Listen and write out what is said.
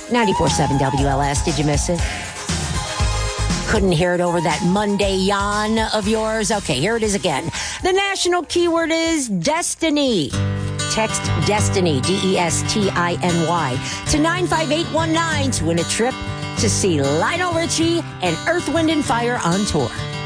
94.7 WLS. Did you miss it? Couldn't hear it over that Monday yawn of yours? Okay, here it is again. The national keyword is destiny. Text DESTINY, DESTINY, to 95819 to win a trip to see Lionel Richie and Earth, Wind & Fire on tour.